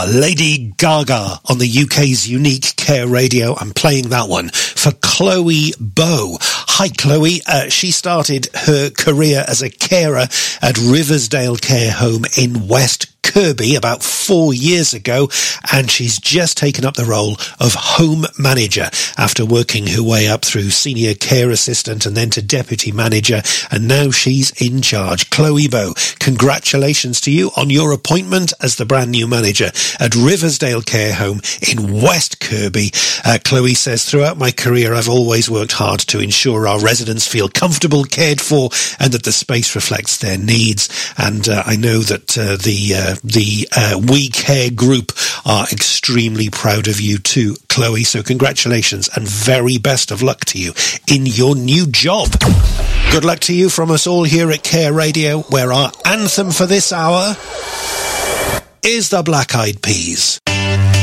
Lady Gaga on the UK's unique Care Radio. I'm playing that one for Chloe Bow. Hi, Chloe. She started her career as a carer at Riversdale Care Home in West Kirby about 4 years ago, and she's just taken up the role of home manager after working her way up through senior care assistant and then to deputy manager, and now she's in charge. Chloe Bow, congratulations to you on your appointment as the brand new manager at Riversdale Care Home in West Kirby. Chloe says, throughout my career I've always worked hard to ensure our residents feel comfortable, cared for, and that the space reflects their needs, and I know that the We Care group are extremely proud of you too, Chloe, so congratulations and very best of luck to you in your new job. Good luck to you from us all here at Care Radio, where our anthem for this hour is the Black Eyed Peas.